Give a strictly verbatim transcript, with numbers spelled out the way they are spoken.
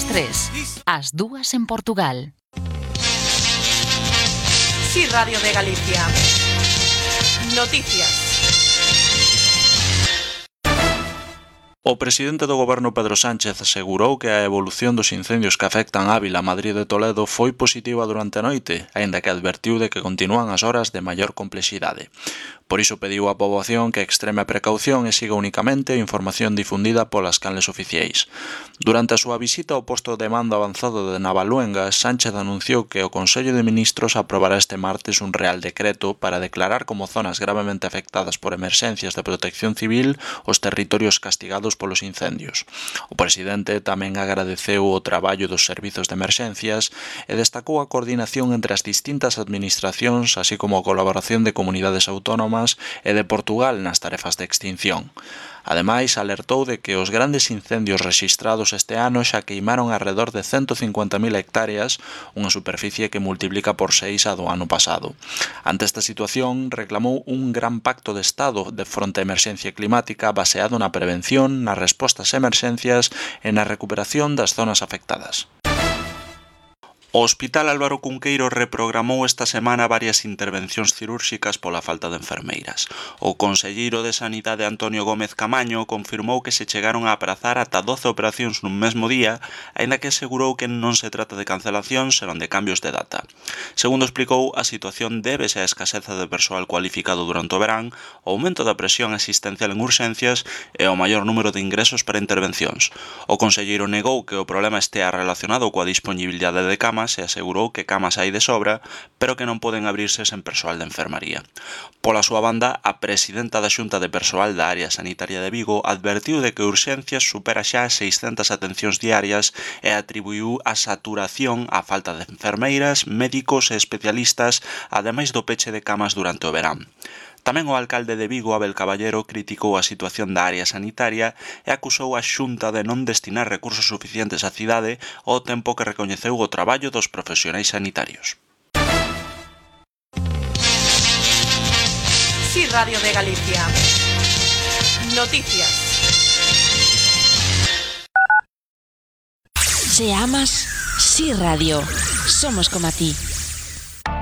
tres, as dúas en Portugal. Sí, Radio de Galicia. Noticias. O presidente do goberno Pedro Sánchez asegurou que a evolución dos incendios que afectan Ávila, Madrid e Toledo foi positiva durante a noite, aínda que advertiu de que continúan as horas de maior complexidade. Por iso pediu á poboación que extreme a precaución e siga únicamente a información difundida polas canles oficiais. Durante a súa visita ao posto de mando avanzado de Navaluenga, Sánchez anunciou que o Consello de Ministros aprobará este martes un real decreto para declarar como zonas gravemente afectadas por emerxencias de protección civil os territorios castigados polos incendios. O presidente tamén agradeceu o traballo dos servizos de emerxencias e destacou a coordinación entre as distintas administracións, así como a colaboración de comunidades autónomas e de Portugal nas tarefas de extinción. Ademais, alertou de que os grandes incendios rexistrados este ano xa queimaron arredor de ciento cincuenta mil hectáreas, unha superficie que multiplica por seis a do ano pasado. Ante esta situación, reclamou un gran pacto de Estado de fronte á emerxencia climática baseado na prevención, nas respostas a emerxencias e na recuperación das zonas afectadas. O Hospital Álvaro Cunqueiro reprogramou esta semana varias intervencións cirúrxicas pola falta de enfermeiras. O conselleiro de Sanidade Antonio Gómez Camaño confirmou que se chegaron a aprazar ata doce operacións nun mesmo día, aínda que asegurou que non se trata de cancelacións, senón de cambios de data. Segundo explicou, a situación débese á escaseza de persoal cualificado durante o verán, o aumento da presión asistencial en urxencias e o maior número de ingresos para intervencións. O conselleiro negou que o problema estea relacionado coa disponibilidade de camas e asegurou que camas hai de sobra, pero que non poden abrirse sen persoal de enfermaría. Pola súa banda, a presidenta da Xunta de Persoal da Área Sanitaria de Vigo advertiu de que urxencias supera xa seiscentas atencións diarias e atribuiu a saturación á falta de enfermeiras, médicos e especialistas, ademais do peche de camas durante o verán. Tamén o alcalde de Vigo, Abel Caballero, criticou a situación da área sanitaria e acusou a Xunta de non destinar recursos suficientes á cidade ao tempo que recoñeceu o traballo dos profesionais sanitarios. Sí, Radio de Galicia. Noticias. Se amas, Sí Radio. Somos como a ti.